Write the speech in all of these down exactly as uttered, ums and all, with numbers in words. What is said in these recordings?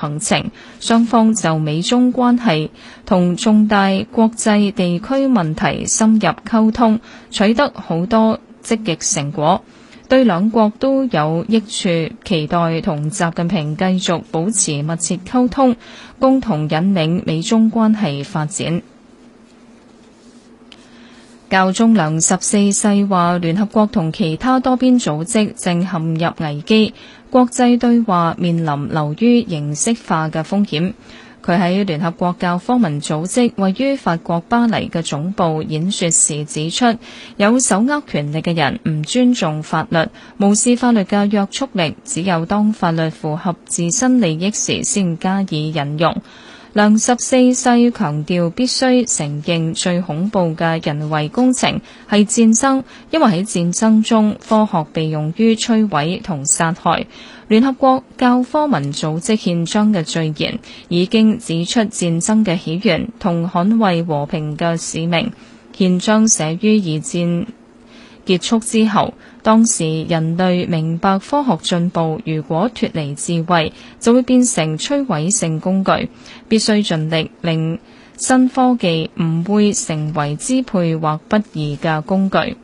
行程，雙方就美中關係同重大國際地區問題深入溝通，取得好多積極成果，對兩國都有益處，期待同習近平繼續保持密切溝通，共同引領美中關係發展。教宗良十四世話，聯合國同其他多邊組織正陷入危機，國際對話面臨流於形式化嘅風險。佢喺聯合國教科文組織位於法國巴黎嘅總部演說時指出，有手握權力嘅人唔尊重法律，無視法律嘅約束力，只有當法律符合自身利益時先加以引用。良十四世強調必須承認最恐怖嘅人為工程係戰爭，因為喺戰爭中科學被用於摧毀同殺害。聯合國教科文組織憲章嘅序言已經指出戰爭嘅起源同捍衛和平嘅使命。憲章寫於二戰結束之後，當時人類明白科學進步如果脫離智慧，就會變成摧毀性工具，必須盡力令新科技唔會成為支配或不義嘅工具。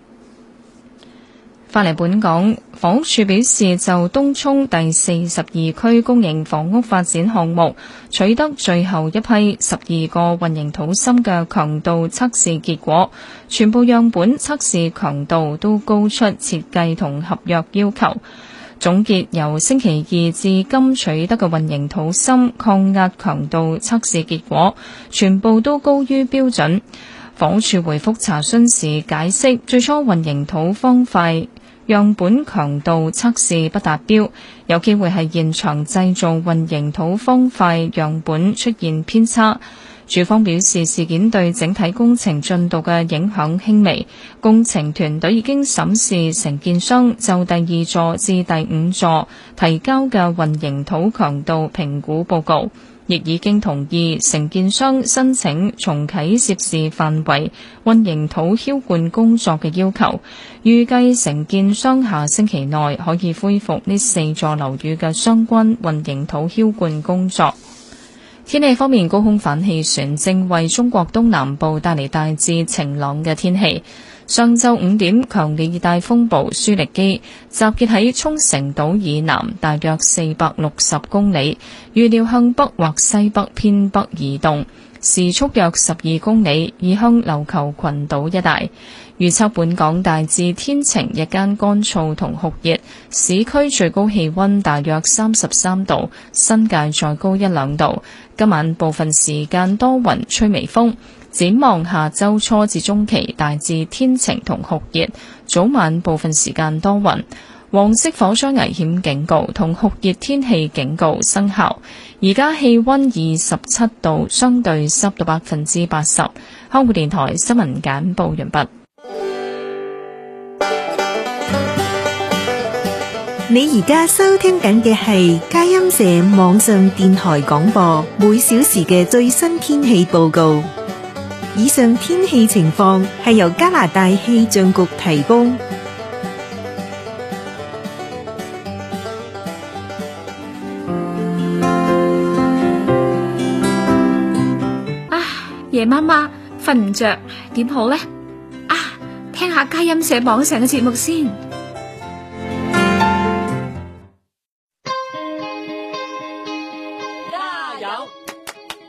返嚟本港，房屋署表示就東涌第四十二區公營房屋發展項目取得最後一批十二個混凝土芯嘅強度測試結果，全部樣本測試強度都高出設計同合約要求。總結由星期二至今取得嘅混凝土芯抗壓強度測試結果，全部都高於標準。房屋署回覆查詢時解釋，最初混凝土方塊樣本強度測試不達標，有機會係現場製造混凝土方塊樣本出現偏差。署方表示事件對整體工程進度嘅影響輕微，工程團隊已經審視承建商就第二座至第五座提交嘅混凝土強度評估報告，亦已經同意承建商申請重啟涉事範圍混凝土澆灌工作嘅要求，預計承建商下星期內可以恢復呢四座樓宇嘅相關混凝土澆灌工作。天氣方面，高空反氣旋正為中國東南部帶嚟大致晴朗嘅天氣。上晝五點，強烈熱帶風暴舒力基集結喺沖繩島以南大約四百六十公里，預料向北或西北偏北移動，時速約十二公里，移向琉球群島一帶。預測本港大致天晴，日間乾燥同酷熱，市區最高氣溫大約三十三度，新界再高一兩度。今晚部分時間多雲，吹微風。展望下周初至中期大致天晴同酷熱，早晚部分時間多雲。黃色火災危險警告同酷熱天氣警告生效。而家氣溫二十七度，相對濕度百分之八十。香港電台新聞簡報完畢。 你而家收聽緊嘅係佳音社網上電台廣播，每小時嘅最新天氣報告。以上天氣情況係由加拿大氣象局提供。 啊，夜媽媽瞓唔着，點好呢？啊，聽下佳音社網上嘅節目先。 加油！